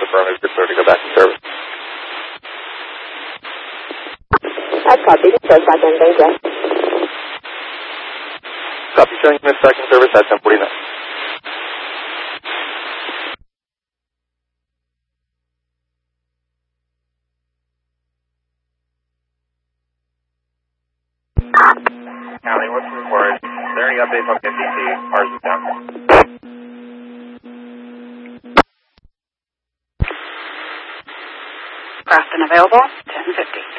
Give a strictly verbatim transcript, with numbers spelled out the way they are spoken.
affirmative, you're clear to go back in service. That's copy. Just back in, thank you. Copy, showing you missed back in service at ten forty-nine. County, what's the report? Is there any updates on fifty T? Ours is down. Grafton available, ten fifty.